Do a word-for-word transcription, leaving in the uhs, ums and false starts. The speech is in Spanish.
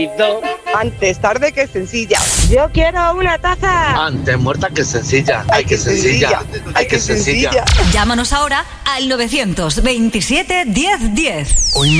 Antes tarde que sencilla. Yo quiero una taza. Antes muerta que sencilla. Ay, que sencilla. Ay, que sencilla. Llámanos ahora al novecientos veintisiete diez diez. Hoy